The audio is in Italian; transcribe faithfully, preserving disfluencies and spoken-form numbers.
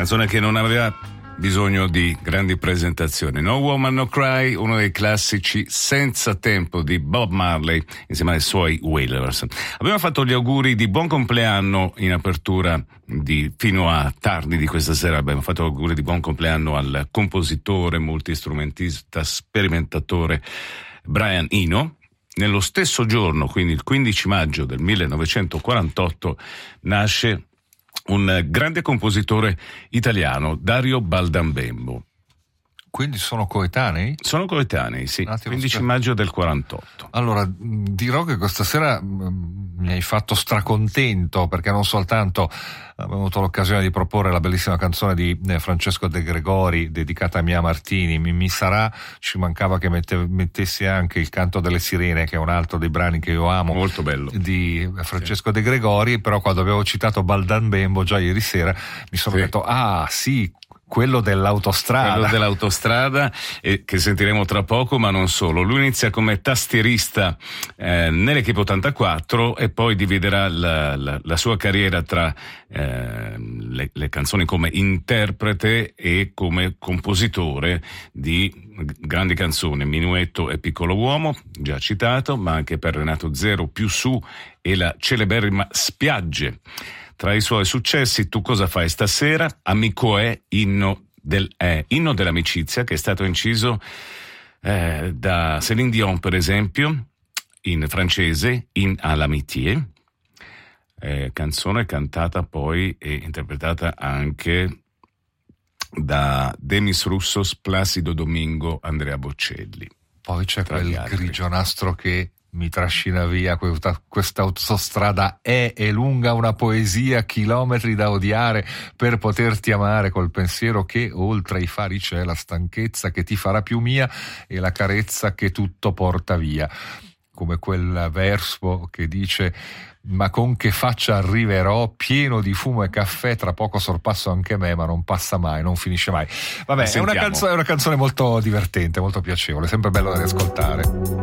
Canzone che non aveva bisogno di grandi presentazioni. No Woman No Cry, uno dei classici senza tempo di Bob Marley insieme ai suoi Wailers. Abbiamo fatto gli auguri di buon compleanno in apertura di, fino a tardi di questa sera. Abbiamo fatto auguri di buon compleanno al compositore, multistrumentista, sperimentatore Brian Eno. Nello stesso giorno, quindi il quindici maggio del millenovecentoquarantotto, nasce un grande compositore italiano, Dario Baldambembo. Quindi sono coetanei? Sono coetanei, sì. quindici sta... maggio del quarantotto. Allora, dirò che questa sera mh, mi hai fatto stracontento, perché non soltanto abbiamo avuto l'occasione di proporre la bellissima canzone di eh, Francesco De Gregori dedicata a Mia Martini, Mi, mi sarà, ci mancava che mette, mettessi anche Il canto delle sirene, che è un altro dei brani che io amo. Molto bello. Di Francesco sì. De Gregori, però quando avevo citato Baldambembo già ieri sera mi sono sì. detto, ah sì, quello dell'autostrada. Quello dell'autostrada, eh, che sentiremo tra poco, ma non solo. Lui inizia come tastierista eh, nell'Equipe ottantaquattro e poi dividerà la, la, la sua carriera tra eh, le, le canzoni come interprete e come compositore di grandi canzoni, Minuetto e Piccolo Uomo, già citato, ma anche per Renato Zero, Più su e la celeberrima Spiagge. Tra i suoi successi, Tu cosa fai stasera? Amico è, inno, del, eh, inno dell'amicizia, che è stato inciso eh, da Céline Dion, per esempio, in francese, In à l'amitié, eh, canzone cantata poi e interpretata anche da Demis Roussos, Placido Domingo, Andrea Bocelli. Poi c'è quel grigio nastro che mi trascina via, questa autostrada è e lunga una poesia, chilometri da odiare per poterti amare, col pensiero che oltre i fari c'è la stanchezza che ti farà più mia e la carezza che tutto porta via. Come quel verso che dice: ma con che faccia arriverò, pieno di fumo e caffè, tra poco sorpasso anche me, ma non passa mai, non finisce mai. Vabbè, è una, canzo- è una canzone molto divertente, molto piacevole, sempre bello da riascoltare.